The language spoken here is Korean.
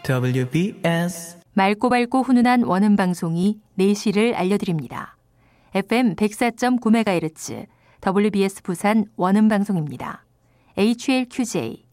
WBS 맑고 밝고 훈훈한 원음 방송이 4시를 알려드립니다. FM 104.9MHz WBS 부산 원음 방송입니다. HLQJ